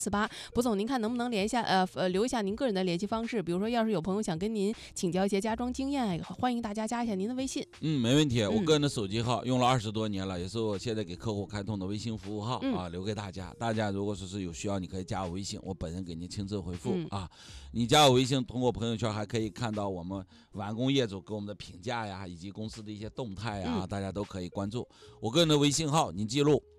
48。博总，您看能不能留一下您个人的联系方式？比如说，要是有朋友想跟您请教一些家装经验，欢迎大家加一下您的微信。 没问题。我个人的手机号用了20多年了，也是我现在给客户开通的微信服务号留给大家。大家如果说是有需要，你可以加我微信，我本人给您亲自回复你加我微信，通过朋友圈还可以看到我们完工业主给我们的评价呀，以及公司的一些动态呀，大家都可以关注。我个人的微信号您记录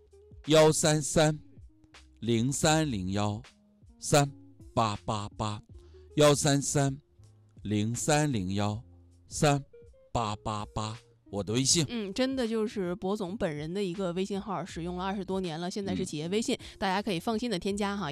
13303013888，13303013888，我的微信。 真的就是博总本人的一个微信号，使用了20多年了，现在是企业微信，大家可以放心的添加哈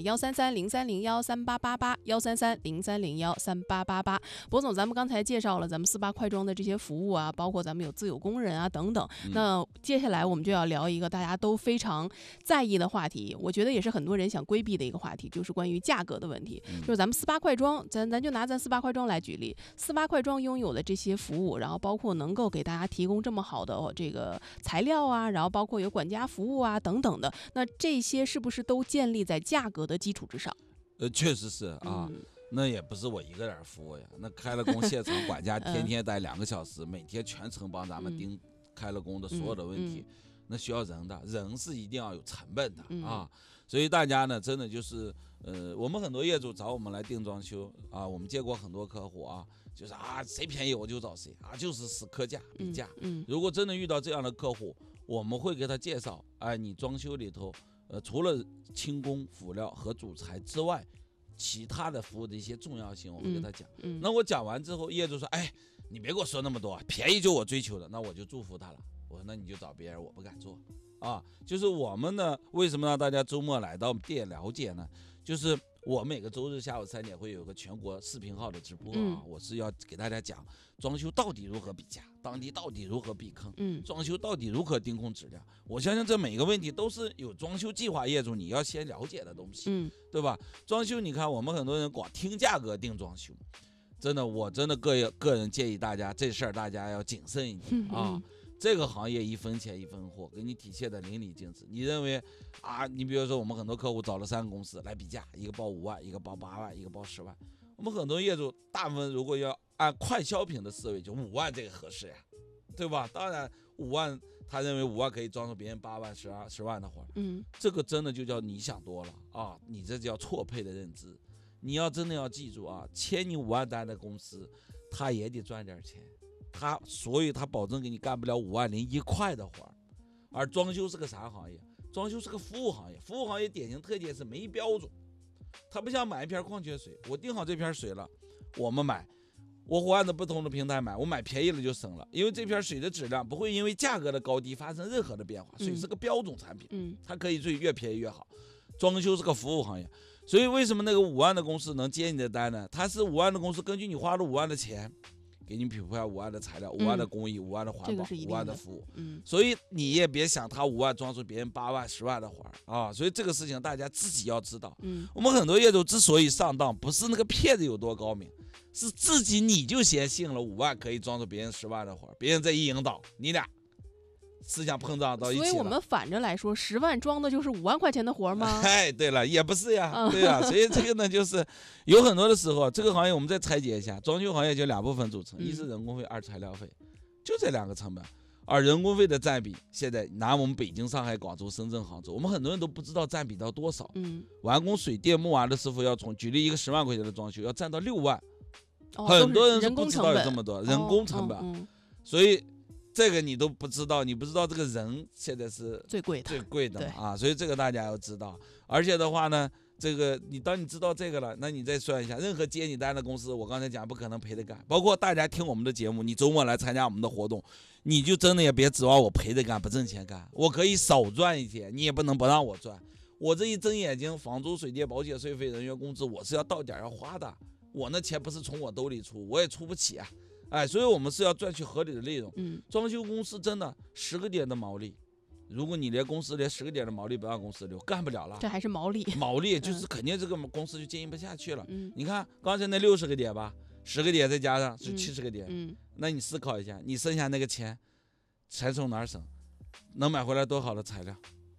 ，13303013888，13303013888。博总，咱们刚才介绍了咱们48快装的这些服务啊，包括咱们有自有工人啊等等。那接下来我们就要聊一个大家都非常在意的话题，我觉得也是很多人想规避的一个话题，就是关于价格的问题。就是咱们48快装，咱就拿咱48快装来举例，48快装拥有的这些服务，然后包括能够给大家提供这么好的这个材料啊，然后包括有管家服务啊等等的，那这些是不是都建立在价格的基础之上？ 确实是啊。那也不是我一个人服务呀，那开了工现场管家天天待2个小时，每天全程帮咱们盯开了工的所有的问题，那需要人的，人是一定要有成本的所以大家呢，真的就是我们很多业主找我们来定装修我们见过很多客户就是谁便宜我就找谁就是死磕价比价。如果真的遇到这样的客户，我们会给他介绍，你装修里头除了轻工辅料和主材之外，其他的服务的一些重要性，我会跟他讲。那我讲完之后，业主说，你别给我说那么多，便宜就我追求的，那我就祝福他了。我说那你就找别人，我不敢做就是我们呢，为什么让大家周末来到我们店了解呢？就是我每个周日下午3点会有个全国视频号的直播我是要给大家讲装修到底如何比价，当地到底如何避坑，装修到底如何盯控质量。我相信这每个问题都是有装修计划业主你要先了解的东西，对吧？装修你看我们很多人光听价格定装修，我真的个人建议大家这事儿大家要谨慎一点这个行业1分钱1分货，给你体现的淋漓尽致。你认为你比如说我们很多客户找了3个公司来比价，一个报5万，一个报8万，一个报10万。我们很多业主大部分如果要按快消品的思维，就5万这个合适呀，对吧？当然5万，他认为5万可以装出别人8万、10万的活这个真的就叫你想多了你这叫错配的认知。你要真的要记住签你5万单的公司，他也得赚点钱。所以他保证给你干不了5万零1块的活。而装修是个啥行业？装修是个服务行业，服务行业典型特点是没标准。它不像买一瓶矿泉水，我定好这瓶水了，我们买，我换着不同的平台买，我买便宜了就省了，因为这瓶水的质量不会因为价格的高低发生任何的变化，水是个标准产品，它可以最越便宜越好。装修是个服务行业，所以为什么那个5万的公司能接你的单呢？它是5万的公司根据你花了5万的钱，给你匹配5万的材料，5万的工艺，5万的环保，5万的服务。所以你也别想他5万装出别人8万、10万的活所以这个事情大家自己要知道。我们很多业主之所以上当，不是那个骗子有多高明，是自己你就先信了5万可以装出别人10万的活，别人这一引导，你俩思想膨胀到一起了。 所以我们反着来说，10万装的就是5万块钱的活吗？ 对了，也不是呀，对呀。所以这个呢，就是有很多的时候，这个行业我们再拆解一下，装修行业就2部分组成，一是人工费，二材料费，就这2个成本。而人工费的占比，现在拿我们北京、上海、广州、深圳、杭州，我们很多人都不知道占比到多少。完工水电木瓦的师傅要举例一个10万块钱的装修，要占到6万，很多人是不知道有这么多人工成本。所以这个你都不知道，你不知道这个人现在是最贵的所以这个大家要知道。而且的话呢，这个当你知道这个了，那你再算一下，任何接你单的公司，我刚才讲不可能赔得干。包括大家听我们的节目，你周末来参加我们的活动，你就真的也别指望我赔得干不挣钱干，我可以少赚一些，你也不能不让我赚。我这一睁眼睛，房租、水电、保险、税费、人员工资，我是要到点要花的，我那钱不是从我兜里出，我也出不起所以我们是要赚取合理的利润。装修公司真的10个点的毛利，如果你连公司连10个点的毛利不让公司留，干不了了。 这还是毛利就是肯定这个公司就经营不下去了。你看刚才那60个点吧，10个点再加上是70个点，那你思考一下，你剩下那个钱从哪儿省？能买回来多好的材料，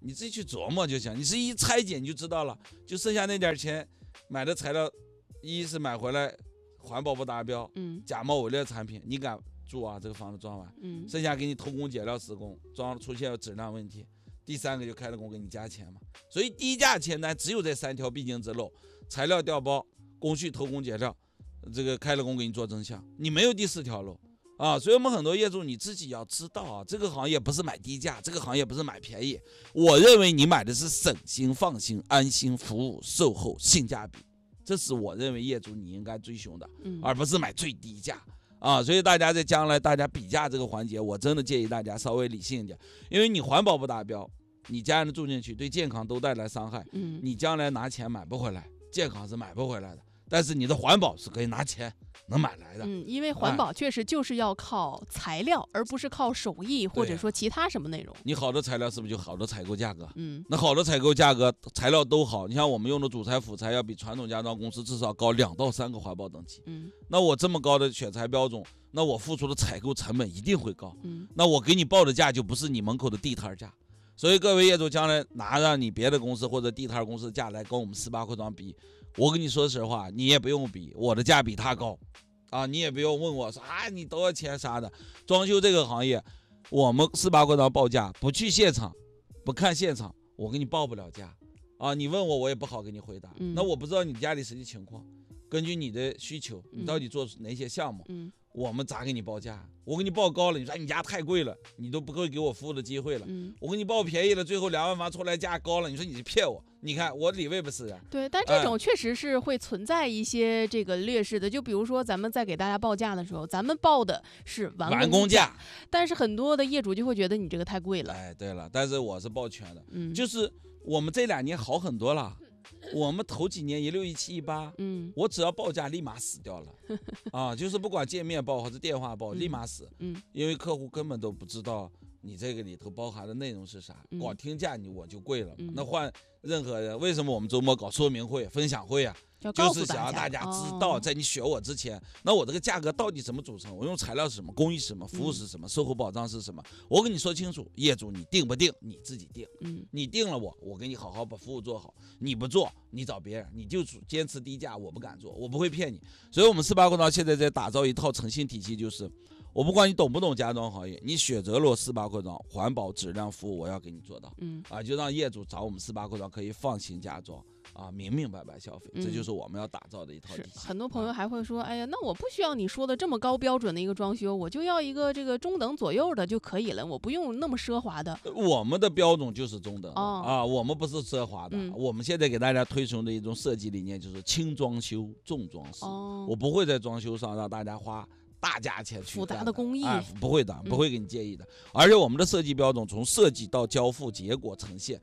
你自己去琢磨就行。你是一拆解你就知道了，就剩下那点钱买的材料，一是买回来环保不达标，假冒伪劣产品，你敢住啊？这个房子装完，剩下给你偷工减料施工，装出现质量问题。第三个就开了工给你加钱嘛。所以低价签单只有这3条必经之路：材料调包、工序偷工减料，这个开了工给你做真相，你没有第4条路。所以我们很多业主你自己要知道啊，这个行业不是买低价，这个行业不是买便宜。我认为你买的是省心、放心、安心服务、售后、性价比，这是我认为业主你应该追求的，而不是买最低价。所以大家在将来大家比价这个环节，我真的建议大家稍微理性一点，因为你环保不达标，你家人住进去对健康都带来伤害，你将来拿钱买不回来，健康是买不回来的，但是你的环保是可以拿钱能买来的。 因为环保确实就是要靠材料，而不是靠手艺或者说其他什么内容。 你好的材料是不是就好的采购价格？那好的采购价格，材料都好，你像我们用的主材辅材要比传统家装公司至少高2到3个环保等级。那我这么高的选材标准，那我付出的采购成本一定会高。那我给你报的价就不是你门口的地摊价。所以各位业主将来拿着你别的公司或者地摊公司的价来跟我们18块装比，我跟你说实话，你也不用比，我的价比他高你也不用问我说你多少钱啥的。装修这个行业，我们18块装报价，不去现场，不看现场，我给你报不了价你问我也不好给你回答。那我不知道你家里实际情况，根据你的需求，你到底做哪些项目，我们咋给你报价？我给你报高了，你说你家太贵了，你都不会给我服务的机会了。我给你报便宜了，最后2万房出来价高了，你说你是骗我？你看我理位不是人。 对，但这种确实是会存在一些这个劣势的。就比如说咱们在给大家报价的时候，咱们报的是完工价，但是很多的业主就会觉得你这个太贵了。 对了，但是我是报全的，就是我们这2年好很多了。我们头几年16、17、18，我只要报价立马死掉了就是不管见面报还是电话报，立马死。因为客户根本都不知道你这个里头包含的内容是啥，光听价我就贵了。那换任何人，为什么我们周末搞说明会、分享会就是想让大家知道，在你选我之前，那我这个价格到底怎么组成？我用材料是什么？工艺是什么？服务是什么？售后保障是什么？我跟你说清楚，业主你定不定你自己定。你定了我给你好好把服务做好。你不做，你找别人，你就坚持低价，我不敢做，我不会骗你。所以我们18块装现在在打造一套诚信体系，就是我不管你懂不懂家装行业，你选择了18块装，环保、质量、服务，我要给你做到。就让业主找我们18块装可以放心家装。明明白白消费，这就是我们要打造的一套体系。 很多朋友还会说，哎呀，那我不需要你说的这么高标准的一个装修，我就要一个这个中等左右的就可以了，我不用那么奢华的。 我们的标准就是中等的我们不是奢华的。我们现在给大家推崇的一种设计理念就是轻装修、重装饰。我不会在装修上让大家花大价钱去复杂的工艺， 不会的，不会给你介意的。而且我们的设计标准从设计到交付结果呈现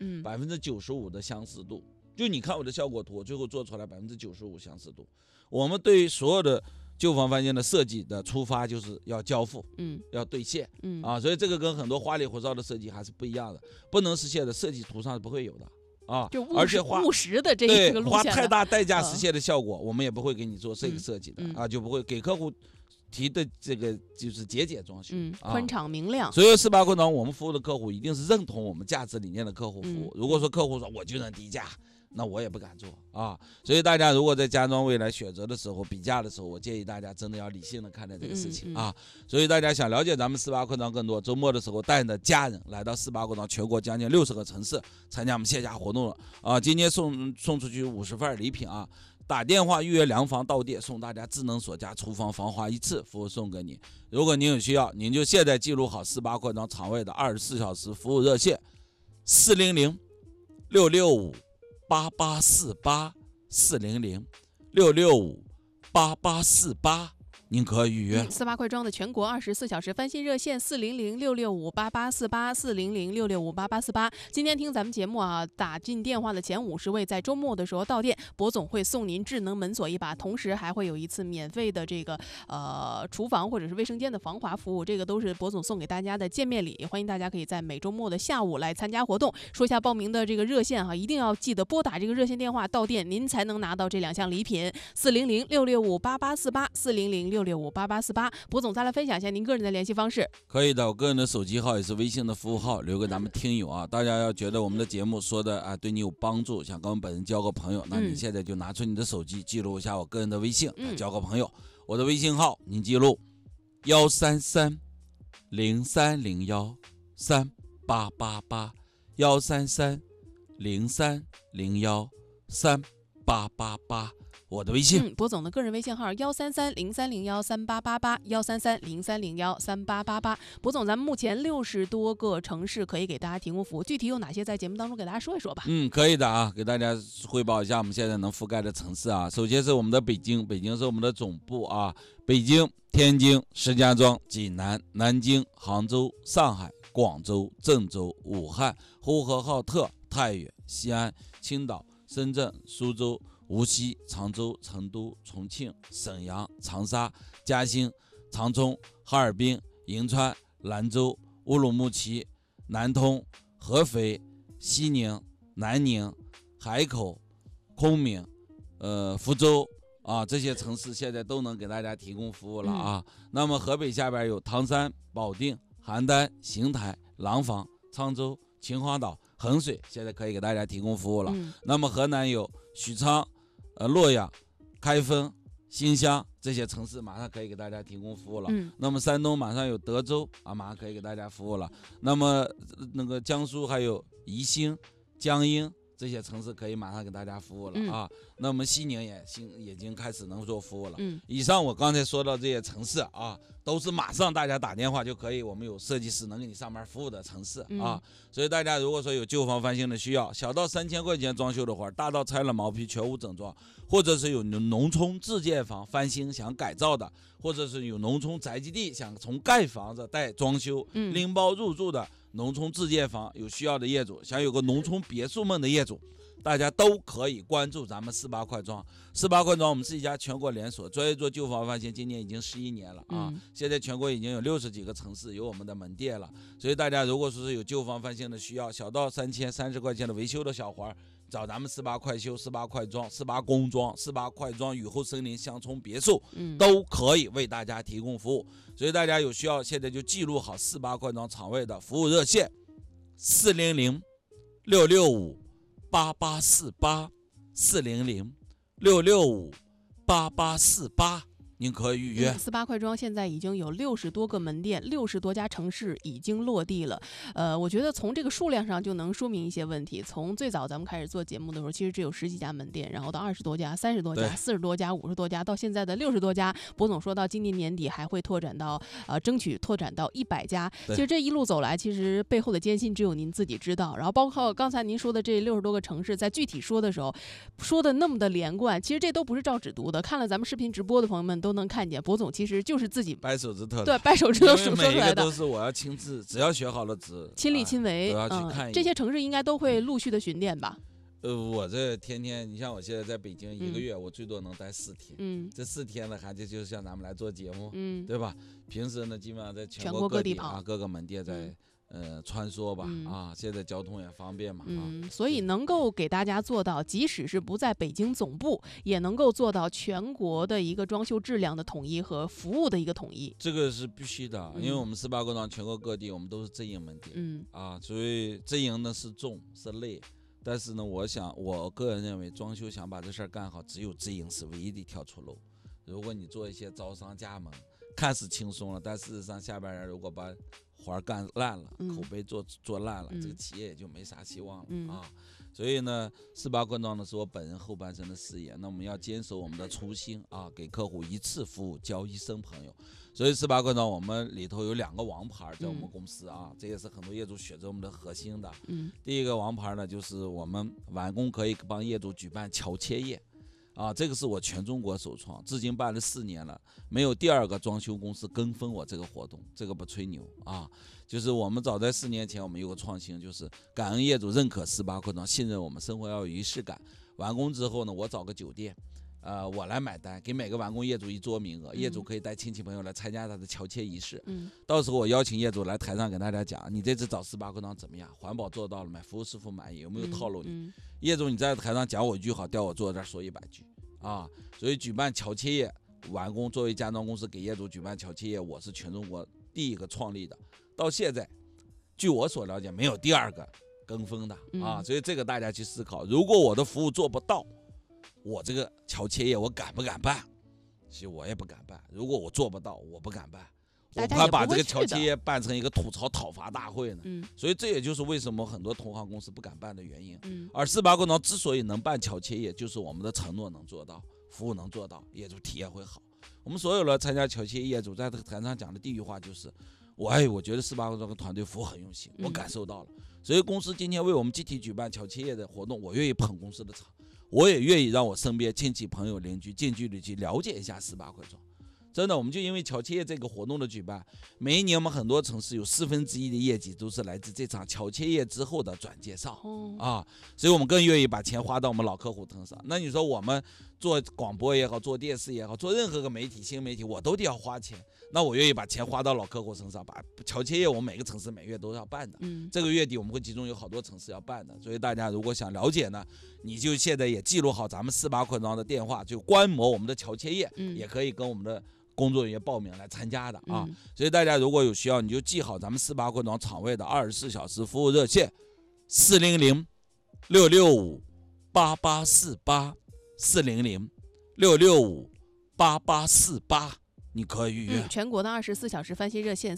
，95%的相似度。就你看我的效果图，最后做出来95%相似度。我们对于所有的旧房翻新的设计的出发就是要交付，要兑现，所以这个跟很多花里胡哨的设计还是不一样的，不能实现的设计图上是不会有的就而且务实的这一个路线， 花太大代价实现的效果，我们也不会给你做这个设计的就不会给客户提的这个就是节俭装修， 宽敞明亮。 所以18块装我们服务的客户一定是认同我们价值理念的客户服务。如果说客户说我就能低价，那我也不敢做所以大家如果在家装未来选择的时候、比价的时候，我建议大家真的要理性的看待这个事情所以大家想了解咱们18块装更多，周末的时候带着家人来到18块装全国将近60个城市参加我们线下活动了今天送出去50份礼品打电话预约2房到店，送大家智能锁家、厨房防滑1次服务送给你。如果您有需要，您就现在记录好18块装场外的24小时服务热线400-665-8848，400-665-8848，您可预约。 18块装的全国24小时翻新热线400-665-8848，400-665-8848。今天听咱们节目打进电话的前50位，在周末的时候到店，博总会送您智能门锁一把，同时还会有一次免费的这个厨房或者是卫生间的防滑服务，这个都是博总送给大家的见面礼。欢迎大家可以在每周末的下午来参加活动。说一下报名的这个热线一定要记得拨打这个热线电话到店，您才能拿到这2项礼品：400-665-8848，400-665-8848。 06658848。博总再来分享一下您个人的联系方式。 可以的，我个人的手机号也是微信的服务号，留给咱们听友啊。大家要觉得我们的节目说的啊对你有帮助，想跟我们本人交个朋友，那你现在就拿出你的手机记录一下我个人的微信，交个朋友。我的微信号您记录13303013888，13303013888，我的微信。 博总的个人微信号13303013888，13303013888。博总，咱们目前60多个城市可以给大家提供服务，具体有哪些，在节目当中给大家说一说吧。 可以的啊，给大家汇报一下我们现在能覆盖的城市啊。首先是我们的北京，北京是我们的总部啊，北京、天津、石家庄、济南、南京、杭州、上海、广州、郑州、武汉、呼和浩特、太原、西安、青岛、深圳、苏州、无锡、常州、成都、重庆、沈阳、长沙、嘉兴、长春、哈尔滨、银川、兰州、乌鲁木齐、南通、合肥、西宁、南宁、海口、昆明、福州啊，这些城市现在都能给大家提供服务了啊。那么河北下边有唐山、保定、邯郸、邢台、廊坊、沧州、秦皇岛、衡水，现在可以给大家提供服务了。那么河南有许昌、洛阳、开封、新乡，这些城市马上可以给大家提供服务了。那么山东马上有德州啊，马上可以给大家服务了。那么那个江苏还有宜兴、江阴，这些城市可以马上给大家服务了啊。那么西宁也已经开始能做服务了。以上我刚才说到这些城市啊，都是马上大家打电话就可以，我们有设计师能给你上门服务的城市啊。所以大家如果说有旧房翻新的需要，小到3000块钱装修的活，大到拆了毛坯全屋整装，或者是有农村自建房翻新想改造的，或者是有农村宅基地想从盖房子带装修拎包入住的农村自建房，有需要的业主，想有个农村别墅梦的业主，大家都可以关注咱们48块庄。48块庄我们是一家全国连锁，专业做旧房翻新，今年已经11年了啊。现在全国已经有60几个城市有我们的门店了。所以大家如果说是有旧房翻新的需要，小到3030块钱的维修的小活，找咱们48块修、48块庄、48工庄、48块庄雨后森林乡村别墅，都可以为大家提供服务。所以大家有需要现在就记录好48块庄场位的服务热线：400-665-8848，400-665-8848，您可以预约。 48块庄现在已经有60多个门店，60多家城市已经落地了。我觉得从这个数量上就能说明一些问题。从最早咱们开始做节目的时候，其实只有10几家门店，然后到20多家、30多家、40多家、50多家，到现在的60多家。博总说到今年年底还会拓展到争取拓展到100家。其实这一路走来，其实背后的艰辛只有您自己知道。然后包括刚才您说的这60多个城市，在具体说的时候，说的那么的连贯，其实这都不是照纸读的。看了咱们视频直播的朋友们都能看见，博总其实就是自己掰手指头， 对，掰手指头说出来的。 每一个都是我要亲自，只要学好了字， 亲力亲为， 都要去看。 这些城市应该都会陆续的巡店吧？ 我这天天，你像我现在在北京1个月，我最多能待4天。这4天呢，还就是像咱们来做节目，对吧？平时呢，基本上在全国各地跑，各个门店在穿梭吧，现在交通也方便嘛， 所以能够给大家做到，即使是不在北京总部，也能够做到全国的一个装修质量的统一和服务的一个统一。 这个是必须的，因为我们48块庄全国各地我们都是直营门店，所以直营呢是重是累。但是呢，我个人认为，装修想把这事儿干好，只有直营是唯一的一条出路。如果你做一些招商加盟，看似轻松了，但事实上下边人如果把活干烂了，口碑做烂了，这个企业也就没啥希望了啊。所以呢，48块庄呢是我本人后半生的事业，那我们要坚守我们的初心啊，给客户一次服务交一生朋友。所以48块庄我们里头有2个王牌在我们公司啊，这也是很多业主选择我们的核心的。第一个王牌呢，就是我们完工可以帮业主举办桥切业。这个是我全中国首创，至今办了4年了，没有第2个装修公司跟风我这个活动，这个不吹牛啊。就是我们早在4年前，我们有个创新，就是感恩业主认可48块庄，信任我们，生活要有仪式感。完工之后呢，我找个酒店，我来买单，给每个完工业主1桌名额，业主可以带亲戚朋友来参加他的桥切仪式。到时候我邀请业主来台上给大家讲，你这次找48块庄怎么样？环保做到了没？服务师傅满意？有没有套路你？业主你在台上讲我1句好，调我坐这儿说100句啊！所以举办桥切业， 完工作为家装公司给业主举办巧切业，我是全中国第一个创立的，到现在据我所了解没有第二个跟风的啊，所以这个大家去思考，如果我的服务做不到，我这个巧切业我敢不敢办？其实我也不敢办，如果我做不到，我不敢办，我怕把这个巧切业办成一个吐槽讨伐大会呢。所以这也就是为什么很多同行公司不敢办的原因。而48柜装之所以能办巧切业，就是我们的承诺能做到，服务能做到，业主体验会好。我们所有的参加巧切业业主在这个台上讲的第一句话就是，我觉得48柜装团队服务很用心，我感受到了。所以公司今天为我们集体举办巧切业的活动，我愿意捧公司的场，我也愿意让我身边亲戚朋友邻居近距离去了解一下48柜装。真的，我们就因为巧切业这个活动的举办，每一年我们很多城市有1/4的业绩都是来自这场巧切业之后的转介绍啊，所以我们更愿意把钱花到我们老客户身上。那你说我们做广播也好，做电视也好，做任何个媒体新媒体，我都得要花钱，那我愿意把钱花到老客户身上，把巧切业我们每个城市每月都要办的。这个月底我们会集中有好多城市要办的，所以大家如果想了解呢，你就现在也记录好咱们48柜装的电话，就观摩我们的巧切业，也可以跟我们的工作人员报名来参加的啊。所以大家如果有需要，你就记好咱们48柜装场位的24小时服务热线400-665-8848，400-665-8848，你可以预约。 全国的24小时翻新热线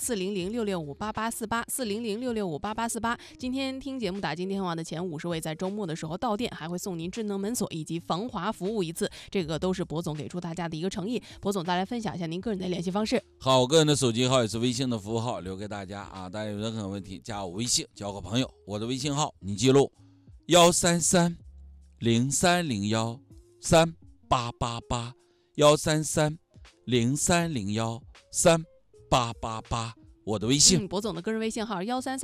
400-665-8848，400-665-8848。今天听节目打进电话的前50位，在周末的时候到店还会送您智能门锁以及防滑服务一次，这个都是博总给出大家的一个诚意。博总再来分享一下您个人的联系方式。 好，我个人的手机号也是微信的服务号，留给大家啊。大家有任何问题加我微信，交个朋友。我的微信号你记录133-0301-3888，133-0301-3888，我的微信。 博总的个人微信号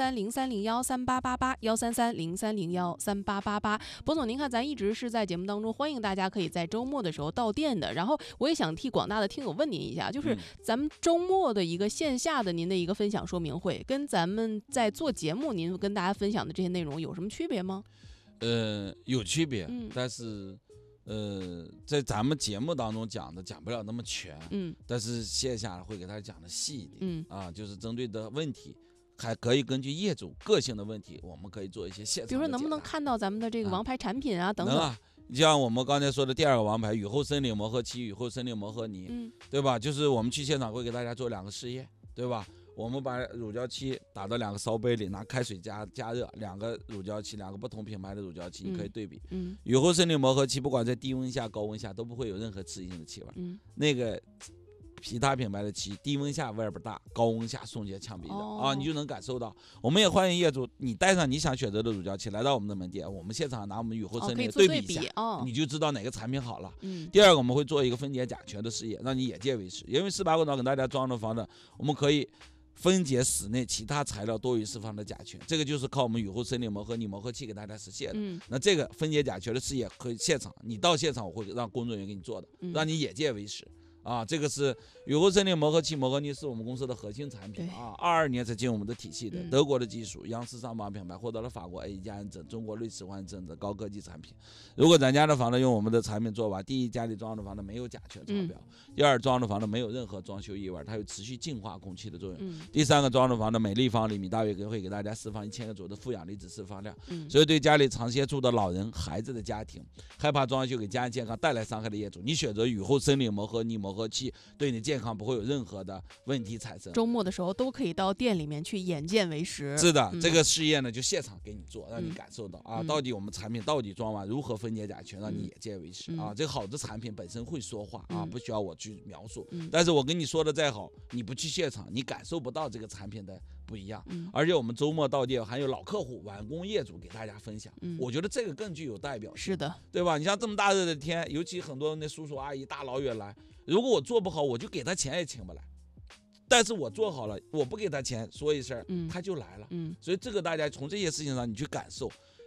133-0301-3888，133-0301-3888。博总，您看咱一直是在节目当中欢迎大家可以在周末的时候到店的，然后我也想替广大的听友问您一下，就是咱们周末的一个线下的您的一个分享说明会，跟咱们在做节目您跟大家分享的这些内容有什么区别吗？ 有区别，但是在咱们节目当中讲不了那么全，但是线下会给大家讲的细一点，就是针对的问题，还可以根据业主个性的问题，我们可以做一些现场的解答。 比如说能不能看到咱们的这个王牌产品啊，等等。 能啊，像我们刚才说的第二个王牌雨后森林磨合漆、雨后森林磨合泥，对吧？就是我们去现场会给大家做2个试验，对吧？我们把乳胶漆打到2个烧杯里，拿开水加热，2个乳胶漆，2个不同品牌的乳胶漆，你可以对比。雨后森林磨合漆不管在低温下、高温下都不会有任何刺激性的气味。那个其他品牌的漆，低温下味儿不大，高温下送洁呛鼻的啊，你就能感受到。我们也欢迎业主，你带上你想选择的乳胶漆来到我们的门店，我们现场拿我们雨后森林对比一下，你就知道哪个产品好了。第二个，我们会做一个分解甲醛的试验，让你眼见为实。因为48柜装给大家装的房子，我们可以分解室内其他材料多余释放的甲醛，这个就是靠我们雨后森林磨合泥磨合器给大家实现的。那这个分解甲醛的试验可以现场，你到现场我会让工作人员给你做的，让你眼见为实。这个是雨后森林磨合漆、磨合泥是我们公司的核心产品啊，22年才进入我们的体系的，德国的技术，央视上榜品牌，获得了法国 A 加认证、中国瑞士环证的高科技产品。如果咱家的房子用我们的产品做完，第一，家里装的房子没有甲醛超标；第二，装的房子没有任何装修异味，它有持续净化空气的作用；第三个，装的房子每立方厘米大约会给大家释放1000个左右的负氧离子释放量。所以对家里长期住的老人、孩子的家庭，害怕装修给家人健康带来伤害的业主，你选择雨后森林磨合泥磨合器，对你健康不会有任何的问题产生。 周末的时候都可以到店里面去眼见为实。 是的，这个试验呢就现场给你做，让你感受到到底我们产品到底装完如何分解甲醛，让你眼见为实这个好的产品本身会说话不需要我去描述。但是我跟你说的再好，你不去现场，你感受不到这个产品的不一样。而且我们周末到店还有老客户、完工业主给大家分享，我觉得这个更具有代表性。 是的， 对吧？你像这么大热的天，尤其很多那叔叔阿姨大老远来，如果我做不好，我就给他钱也请不来。但是我做好了，我不给他钱，说一声他就来了。所以这个大家从这些事情上你去感受，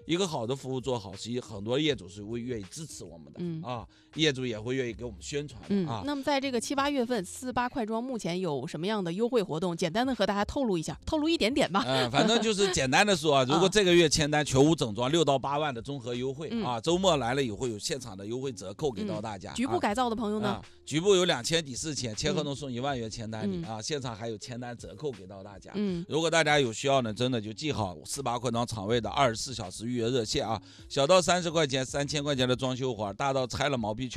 一个好的服务做好，其实很多业主是会愿意支持我们的啊，业主也会愿意给我们宣传的啊。 那么在这个7、8月份，48快装目前有什么样的优惠活动？简单的和大家透露一下，透露一点点吧。 反正就是简单的说啊，如果这个月签单全屋整装6到8万的综合优惠啊，周末来了以后有现场的优惠折扣给到大家。 局部改造的朋友呢？ 局部有2000抵4000，签合同送1万元签单礼啊，现场还有签单折扣给到大家。如果大家有需要呢，真的就记好48快装厂位的24小时预约热线啊，小到30块钱、3000块钱的装修活，大到拆了毛坯全